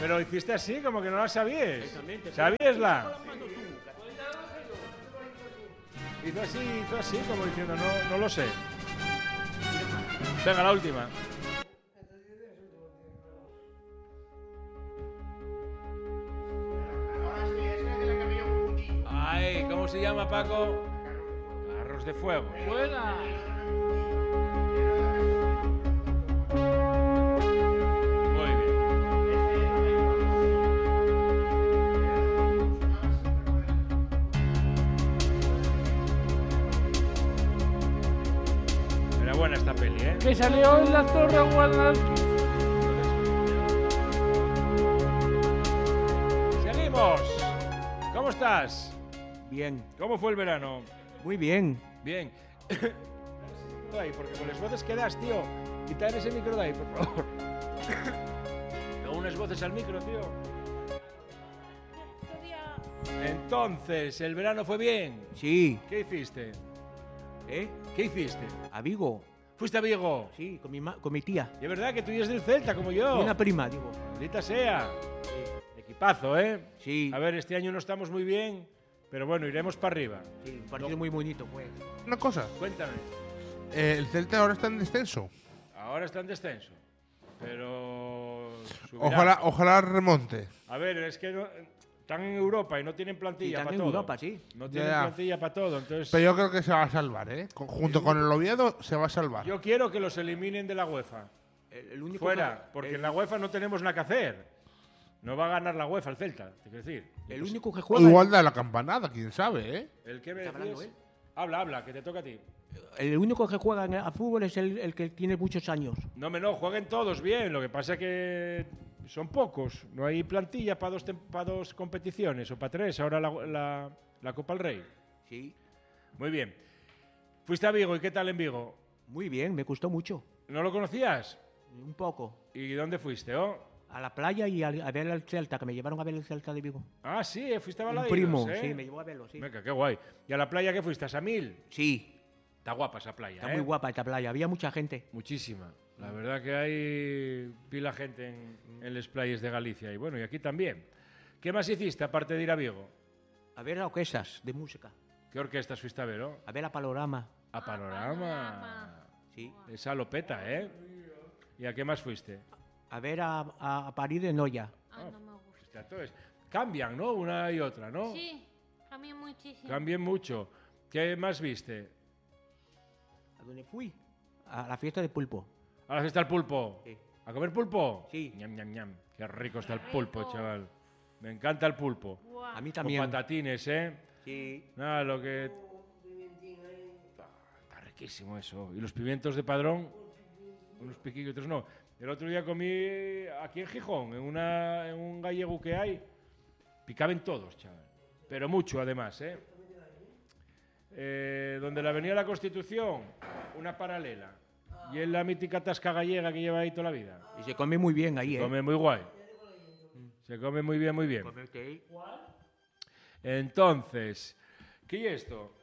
Pero hiciste así, como que no la sabías. ¿Sabíasla? Hizo así, como diciendo, no lo sé. Venga, la última. Ay, ¿cómo se llama, Paco? Carros de fuego. ¡Buena! Muy bien. Era buena esta peli, ¿eh? Que salió en la Torre Guadalquivir. ¡Seguimos! ¿Cómo estás? Bien, ¿Cómo fue el verano? muy bien. Bien. Ay, porque con las voces que das, tío. Quitar ese micro de ahí, por favor. Luego unas voces al micro, tío. Entonces, ¿el verano fue bien? Sí. ¿Qué hiciste? ¿Eh? ¿Qué hiciste? ¿A Vigo? ¿Fuiste a Vigo? Sí, con mi tía. Y es verdad que tú eres del Celta, como yo. Y una prima, digo. Maldita sea. Sí. Equipazo, ¿eh? Sí. A ver, este año no estamos muy bien, pero bueno, iremos para arriba. Sí, un partido muy bonito, pues. Una cosa, Cuéntame. el Celta ahora está en descenso. Ahora está en descenso, pero subirá. Ojalá remonte. A ver, es que están en Europa y no tienen plantilla Sí, están para en todo. Europa, sí. No tienen Ya. plantilla para todo, entonces Pero yo creo que se va a salvar, ¿eh? Junto con el Oviedo se va a salvar. yo quiero que los eliminen de la UEFA. El único Fuera, porque en la UEFA no tenemos nada que hacer. No va a ganar la UEFA el Celta, te quiero decir. El Pues, único que O juega. igual da la campanada, quién sabe, ¿eh? ¿El que me Está decías? hablando, ¿eh? Habla, que te toca a ti. El único que juega a fútbol es el que tiene muchos años. No, jueguen todos bien. Lo que pasa es que son pocos. No hay plantilla para dos competiciones o para tres. Ahora la Copa del Rey. Sí. Muy bien. Fuiste a Vigo y ¿qué tal en Vigo? Muy bien, me gustó mucho. ¿No lo conocías? Un poco. ¿Y dónde fuiste? Oh? A la playa y a ver el Celta, que me llevaron a ver el Celta de Vigo. Ah, sí, fuiste a Un Balaidos, primo, ¿eh? sí, me llevó a verlo, sí. Venga, qué guay. ¿Y a la playa qué fuiste? ¿A Samil? Sí, Está guapa esa playa, está ¿eh? muy guapa esta playa, había mucha gente. Muchísima. La verdad que hay pila gente en las playas de Galicia. Y bueno, y aquí también. ¿Qué más hiciste aparte de ir a Vigo? A ver orquestas de música, ¿Qué orquestas fuiste a ver, oh? a ver a Panorama. A Panorama. Sí. Esa lo peta, ¿eh? ¿Y a qué más fuiste? A ver a París de Noya. Ah, no me gusta. Fuiste a todos. Cambian, ¿no? Una y otra, ¿no? Sí, cambia muchísimo. Cambian mucho. ¿Qué más viste? ¿A dónde fui? A la fiesta de pulpo. ¿A la fiesta del pulpo? Sí. ¿A comer pulpo? Sí. Ñam, ñam, ñam. Qué rico está el Qué pulpo, rico. chaval. Me encanta el pulpo. Guau. A mí Con también. patatines, ¿eh? Sí. Nada, lo que... Está riquísimo eso. Y los pimientos de Padrón, unos piquillos, otros no. El otro día comí aquí en Gijón, en un gallego que hay. Picaban todos, chaval. Pero mucho, además, ¿eh? Donde la Avenida de la Constitución, una paralela. Y es la mítica tasca gallega que lleva ahí toda la vida. Y se come muy bien ahí, Se ¿eh? come muy guay. Se come muy bien, muy bien. Comerte ahí. Entonces, ¿qué es esto?